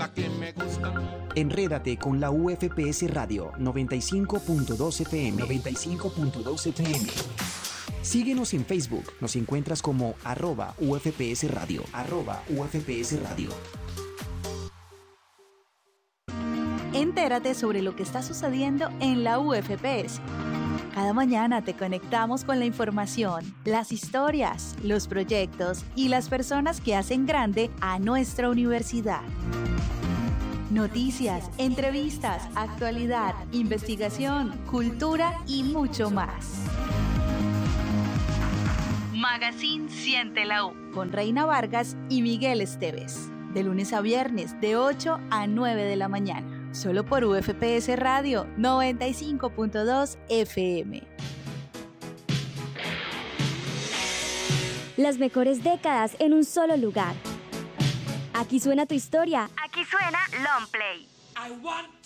la que me gusta. Enrédate con la UFPS Radio 95.2 FM. 95.2 FM. Síguenos en Facebook. Nos encuentras como @UFPS Radio. @UFPS Radio. Entérate sobre lo que está sucediendo en la UFPS. Cada mañana te conectamos con la información, las historias, los proyectos y las personas que hacen grande a nuestra universidad. Noticias, entrevistas, actualidad, investigación, cultura y mucho más. Magazine Siente la U con Reina Vargas y Miguel Esteves. De lunes a viernes de 8 a 9 de la mañana. Solo por UFPS Radio 95.2 FM. Las mejores décadas en un solo lugar. Aquí suena tu historia. Aquí suena Long Play.